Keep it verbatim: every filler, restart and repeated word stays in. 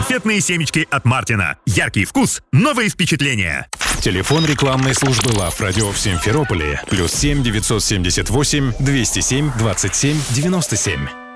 Конфетные семечки от Мартина. Яркий вкус, новые впечатления. Телефон рекламной службы Лав Радио в Симферополе. Плюс семь девятьсот семьдесят восемь двести семь двадцать семь девяносто семь.